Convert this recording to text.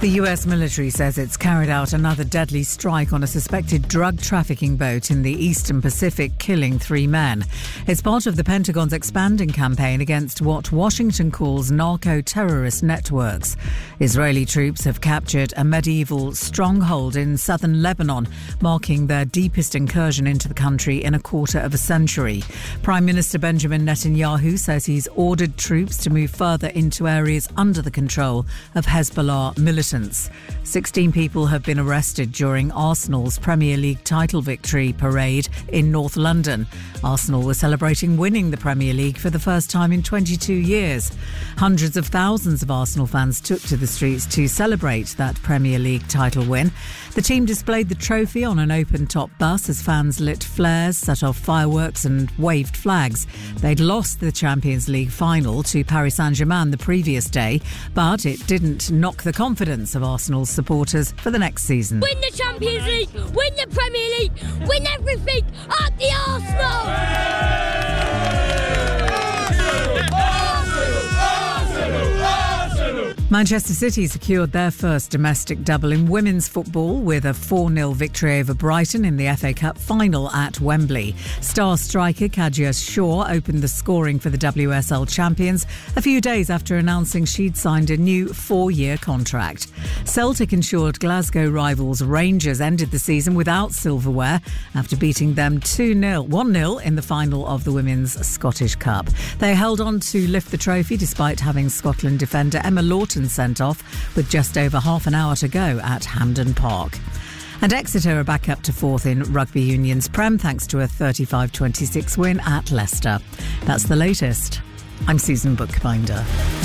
The US military says it's carried out another deadly strike on a suspected drug trafficking boat in the Eastern Pacific, killing 3 men. It's part of the Pentagon's expanding campaign against what Washington calls narco-terrorist networks. Israeli troops have captured a medieval stronghold in southern Lebanon, marking their deepest incursion into the country in a quarter of a century. Prime Minister Benjamin Netanyahu says he's ordered troops to move further into areas under the control of Hezbollah militants. 16 people have been arrested during Arsenal's Premier League title victory parade in North London. Arsenal were celebrating winning the Premier League for the first time in 22 years. Hundreds of thousands of Arsenal fans took to the streets to celebrate that Premier League title win. The team displayed the trophy on an open-top bus as fans lit flares, set off fireworks and waved flags. They'd lost the Champions League final to Paris Saint-Germain the previous day, but it didn't knock the confidence of Arsenal's supporters for the next season. Win the Champions League, win the Premier League, win everything at the Arsenal! Manchester City secured their first domestic double in women's football with a 4-0 victory over Brighton in the FA Cup final at Wembley. Star striker Kadia Shaw opened the scoring for the WSL champions a few days after announcing she'd signed a new 4-year contract. Celtic ensured Glasgow rivals Rangers ended the season without silverware after beating them 1-0 in the final of the Women's Scottish Cup. They held on to lift the trophy despite having Scotland defender Emma Lawton sent off with just over half an hour to go at Hampden Park. And Exeter are back up to 4th in Rugby Union's Prem thanks to a 35-26 win at Leicester. That's the latest. I'm Susan Bookbinder.